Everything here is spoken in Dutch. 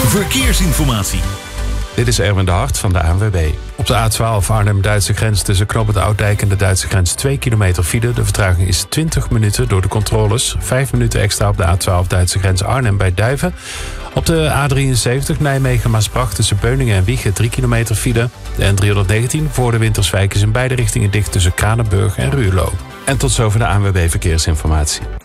verkeersinformatie. Dit is Erwin de Hart van de ANWB. Op de A12 Arnhem-Duitse grens tussen Knoop het Oudijk en de Duitse grens 2 kilometer file. De vertraging is 20 minuten door de controles. 5 minuten extra op de A12 Duitse grens Arnhem bij Duiven. Op de A73 Nijmegen-Maasbracht tussen Beuningen en Wijchen 3 kilometer file. De N319 voor de Winterswijk is in beide richtingen dicht tussen Kranenburg en Ruurlo. En tot zover de ANWB Verkeersinformatie.